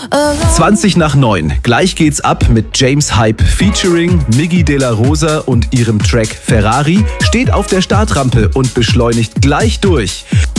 20 nach 9. Gleich geht's ab mit James Hype featuring Miggy De La Rosa und ihrem Track Ferrari, steht auf der Startrampe und beschleunigt gleich durch.